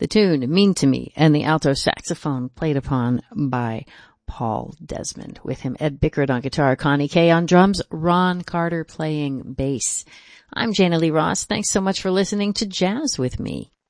The tune, Mean to Me, and the alto saxophone played upon by Paul Desmond. With him, Ed Bickert on guitar, Connie Kay on drums, Ron Carter playing bass. I'm Jana Lee Ross. Thanks so much for listening to Jazz with Me.